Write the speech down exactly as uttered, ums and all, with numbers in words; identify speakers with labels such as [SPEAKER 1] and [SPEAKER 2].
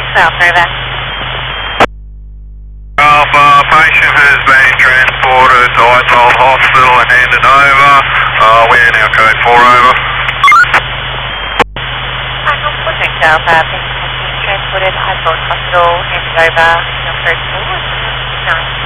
[SPEAKER 1] South, over.
[SPEAKER 2] Alpha, patient has been transported to Isold Hospital and handed over. Uh, we're now code four, over.
[SPEAKER 1] Correct, Alpha, patient has been transported to Isold Hospital, handed over, now code four, nine.